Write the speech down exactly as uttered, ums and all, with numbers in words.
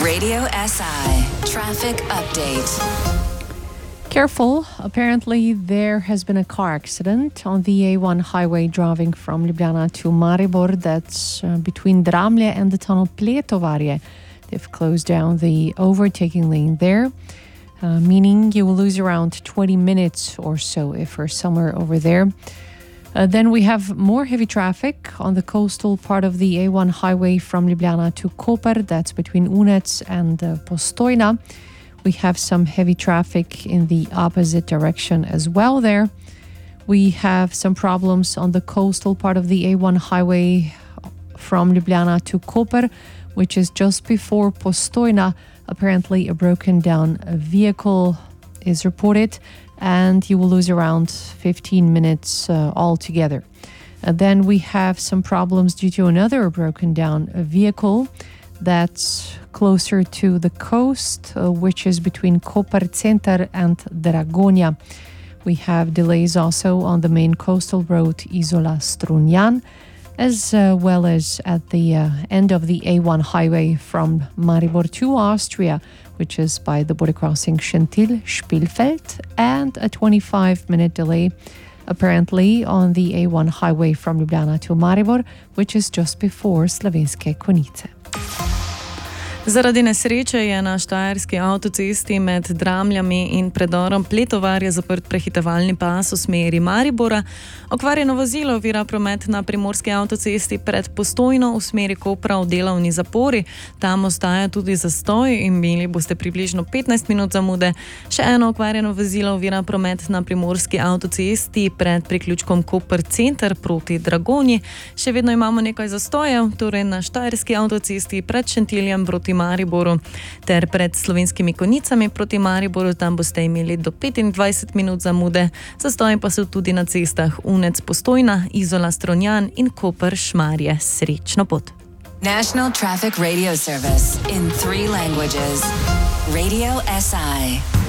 Radio S I Traffic Update. Careful, apparently there has been a car accident on the A one highway driving from Ljubljana to Maribor. That's uh, between Dramlje and the tunnel Pletovarje. They've closed down the overtaking lane there, uh, meaning you will lose around twenty minutes or so if you're somewhere over there. Uh, then we have more heavy traffic on the coastal part of the A one highway from Ljubljana to Koper. That's between Unec and uh, Postojna. We have some heavy traffic in the opposite direction as well there. We have some problems on the coastal part of the A one highway from Ljubljana to Koper, which is just before Postojna. Apparently a broken down vehicle is reported, and you will lose around fifteen minutes uh, altogether. Uh, then we have some problems due to another broken down vehicle that's closer to the coast, uh, which is between Koper Center and Dragonja. We have delays also on the main coastal road Izola Strunjan, as uh, well as at the uh, end of the A one highway from Maribor to Austria, which is by the border crossing Schentil-Spielfeld, and a twenty-five minute delay apparently on the A one highway from Ljubljana to Maribor, which is just before Slovenske Konjice. Zaradi nesreče je na štajerski avtocesti med Dramljami in predorom Pletovarje zaprt prehitevalni pas v smeri Maribora. Okvarjeno vozilo ovira promet na primorski avtocesti pred Postojno v smeri Kopra v delovni zapori. Tam ostaja tudi zastoj in imeli boste približno petnajst minut zamude. Še eno okvarjeno vozilo ovira promet na primorski avtocesti pred priključkom Koper Center proti Dragonji. Še vedno imamo nekaj zastojev, torej na štajerski avtocesti pred Šentiljem proti Mariboru ter pred Slovenskimi Konjicami proti Mariboru. Tam boste imeli do petindvajset minut zamude. Zastoji pa so tudi na cestah Unec Postojna, Izola Strunjan in Koper Šmarje. Srečno pot. National Traffic Radio Service in three languages. Radio S I.